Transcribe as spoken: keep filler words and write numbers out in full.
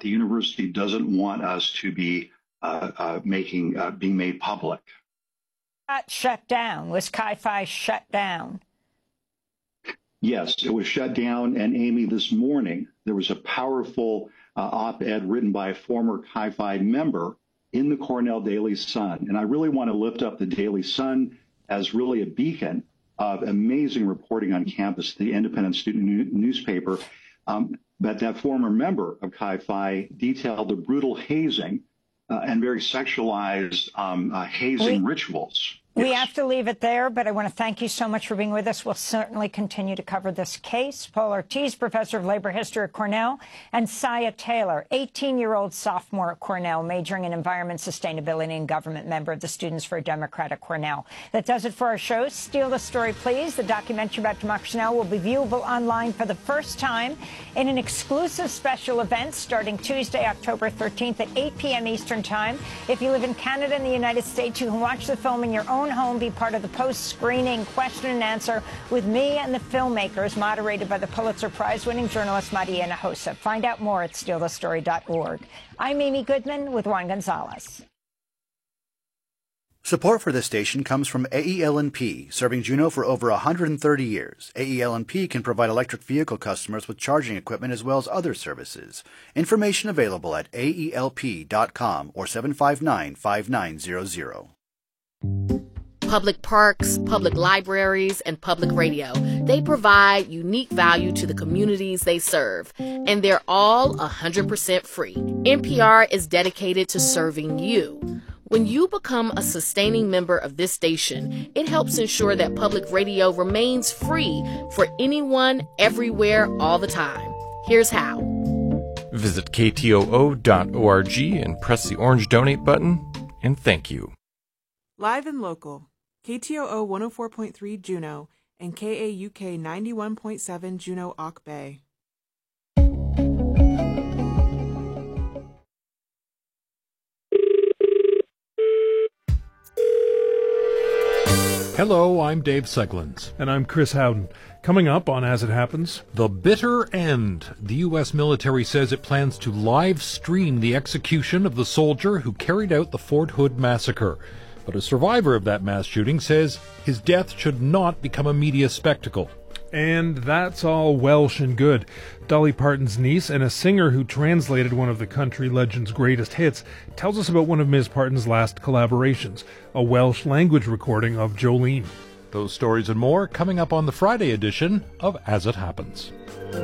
the university doesn't want us to be uh, uh, making uh, being made public. Got shut down. Was Chi Phi shut down? Yes, it was shut down. And Amy, this morning there was a powerful uh, op-ed written by a former Chi Phi member in the Cornell Daily Sun, and I really want to lift up the Daily Sun as really a beacon of amazing reporting on campus, the independent student new- newspaper. Um, but that former member of Chi Phi detailed the brutal hazing uh, and very sexualized um, uh, hazing we, rituals. We yes. have to leave it there, but I want to thank you so much for being with us. We'll certainly continue to cover this case. Paul Ortiz, professor of labor history at Cornell, and Saya Taylor, eighteen-year-old sophomore at Cornell, majoring in environment, sustainability, and government, member of the Students for a Democrat at Cornell. That does it for our show. Steal the Story, Please. The documentary about Democracy Now! Will be viewable online for the first time in an exclusive special event starting Tuesday, October thirteenth at eight p m Eastern Time. If you live in Canada and the United States, you can watch the film in your own home, be part of the post-screening question and answer with me and the filmmakers, moderated by the Pulitzer Prize-winning journalist Maria Hinojosa. Find out more at steal the story dot org. I'm Amy Goodman with Juan Gonzalez. Support for this station comes from A E L N P, serving Juneau for over one hundred thirty years. A E L N P can provide electric vehicle customers with charging equipment as well as other services. Information available at A E L P dot com or seven five nine, five nine zero zero. Public parks, public libraries, and public radio. They provide unique value to the communities they serve, and they're all one hundred percent free. N P R is dedicated to serving you. When you become a sustaining member of this station, it helps ensure that public radio remains free for anyone, everywhere, all the time. Here's how. Visit K T O O dot org and press the orange donate button, and thank you. Live and local. K T O O one oh four point three Juneau and K A U K ninety-one point seven Juneau Auk Bay. Hello, I'm Dave Seglins. And I'm Chris Howden. Coming up on As It Happens, The Bitter End. The U S military says it plans to live stream the execution of the soldier who carried out the Fort Hood massacre. But a survivor of that mass shooting says his death should not become a media spectacle. And that's all Welsh and good. Dolly Parton's niece and a singer who translated one of the country legend's greatest hits tells us about one of Miz Parton's last collaborations, a Welsh language recording of Jolene. Those stories and more coming up on the Friday edition of As It Happens.